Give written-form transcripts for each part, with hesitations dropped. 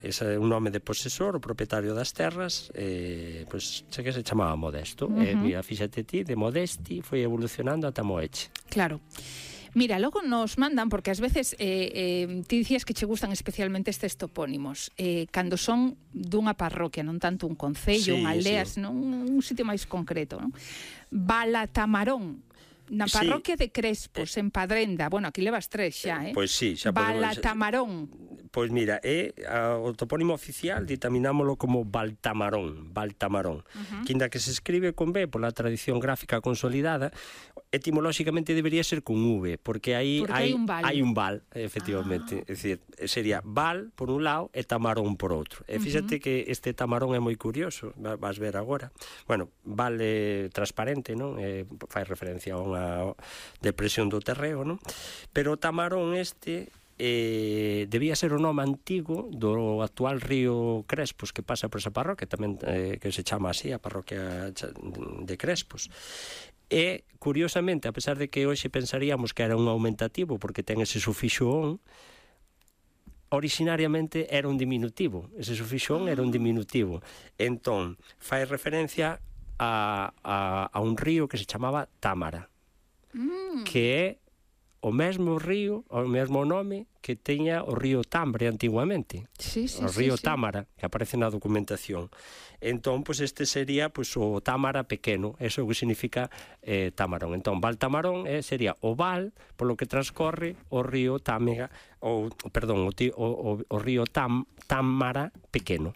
ese é un nome de posesor, o propietario das terras, pois che que se chamaba Modesto. Mira, fíxate ti, de Modesti foi evolucionando ata Moeche. Claro. Mira, logo nos mandan, porque ás veces ti dicías que che gustan especialmente estes topónimos, cando son dunha parroquia, non tanto un concello, unha aldea, senón un sitio máis concreto, non? Balatamarón, na parroquia de Crespos, en Padrenda. Bueno, aquí levas 3 xa, Pois sí, xa podemos... Balatamarón. Pois mira, o topónimo oficial ditaminámolo como Baltamarón, que inda que se escribe con B pola tradición gráfica consolidada, etimolóxicamente debería ser con V, porque aí hai un val, efectivamente. É dicir, sería Val por un lado e Tamarón por outro. E fíxate que este Tamarón é moi curioso, vas ver agora. Bueno, val é transparente, non? Fai referencia a unha depresión do terreo, non? Pero o Tamarón debía ser o nome antigo do actual río Crespos que pasa por esa parroquia, tamén que se chama así, a parroquia de Crespos. E, curiosamente, a pesar de que hoxe pensaríamos que era un aumentativo porque ten ese sufixo on, originariamente era un diminutivo. Ese sufixo on era un diminutivo. Entón, fai referencia a un río que se chamaba Támara, que é o mesmo río, o mesmo nome que teña o río Tambre antigamente. O río Támara, que aparece na documentación. Entón, pois este sería o Támara pequeno, eso que significa Tamarón. Entón, Baltamarón sería o val polo que transcorre o río Támega, o río Támara pequeno.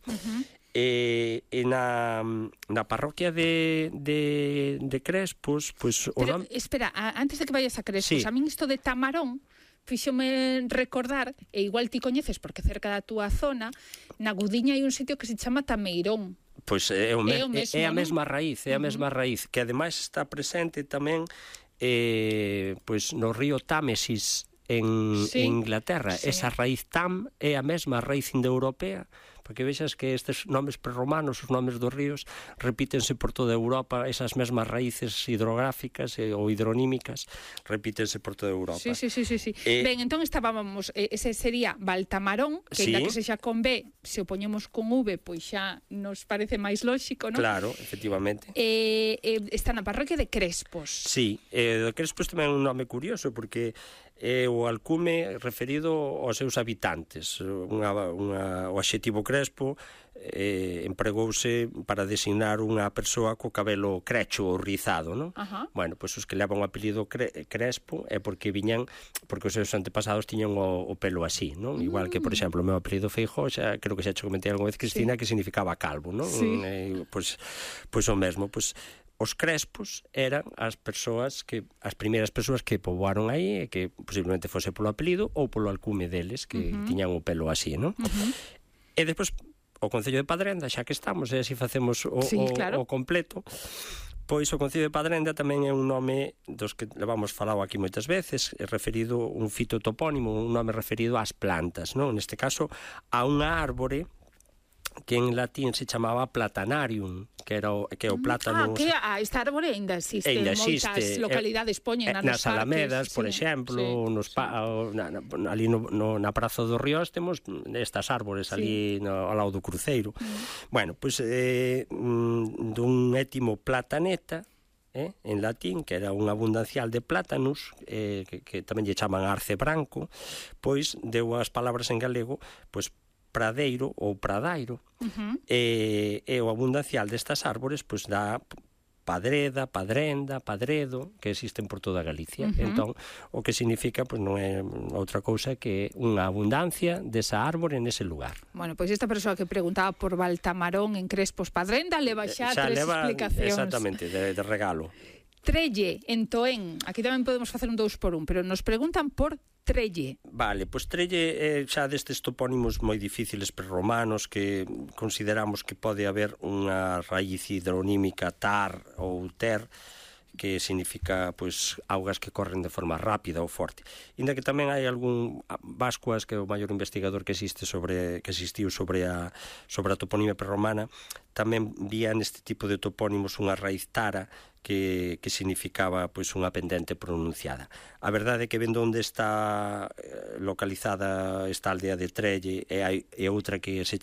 Na parroquia de Crespos, pois... Pero, espera, antes de que vayas a Crespos, a min isto de Tamarón fíxome recordar, e igual ti coñeces porque cerca da túa zona, na Gudiña hai un sitio que se chama Tameirón. Pois é a mesma raíz, que ademais está presente tamén no río Támesis en Inglaterra. Esa raíz Tam é a mesma raíz indoeuropea, porque vexas que estes nomes prerromanos, os nomes dos ríos, repítense por toda Europa, esas mesmas raíces hidrográficas ou hidronímicas repítense por toda Europa. Sí. Ben, entón estábamos, ese sería Baltamarón, que ainda que sexa con B, se o poñemos con V, pois xa nos parece máis lóxico, non? Claro, efectivamente. Está na parroquia de Crespos. Sí, de Crespos tamén é un nome curioso, porque é o alcume referido aos seus habitantes. O adxetivo Crespo empregouse para designar unha persoa co cabelo crecho ou rizado, non? Bueno, pois os que levan o apelido Crespo é porque os seus antepasados tiñan o pelo así, non? Igual que, por exemplo, o meu apelido Feijóo, xa creo que xa te comentei algunha vez, Cristina, que significaba calvo, non? Pois o mesmo, pois os Crespos eran as primeiras persoas que poboaron aí, e que posiblemente fose polo apelido ou polo alcume deles, que tiñan o pelo así, non? E despois o Concello de Padrenda, xa que estamos, e así facemos o completo, pois o Concello de Padrenda tamén é un nome dos que levamos falado aquí moitas veces, referido, un fitotopónimo, un nome referido ás plantas, non? Neste caso, a unha árbore que en latín se chamaba Platanarium, que é o plátano... que esta árbore ainda existe, moitas localidades poñen nas alamedas, por exemplo, ali na Praza do Ríos temos estas árbores ali ao lado do cruceiro. Bueno, pois dun étimo plataneta, en latín, que era un abundancial de plátanos, que tamén lle chaman arce branco, pois deu as palabras en galego, pois pradeiro ou pradairo, e o abundancial destas árbores pois dá Padreda, Padrenda, Padredo, que existen por toda Galicia. Entón, o que significa pois non é outra cousa que unha abundancia desa árbore nese lugar. Bueno, pois esta persoa que preguntaba por Baltamarón en Crespos Padrenda leva xa 3 explicacións. Exactamente, de regalo. Trelle, en Toén, aquí tamén podemos facer un 2 por 1, pero nos preguntan por Trelle. Vale, pois Trelle é xa destes topónimos moi difíciles prerromanos que consideramos que pode haber unha raíz hidronímica tar ou ter, que significa pois augas que corren de forma rápida ou forte. Inda que tamén hai algún Bascuas, que é o maior investigador que existiu sobre a toponimia prerromana, tamén vía neste tipo de topónimos unha raíz tara que significaba pois unha pendente pronunciada. A verdade é que vendo onde está localizada esta aldea de Trelle e outra que se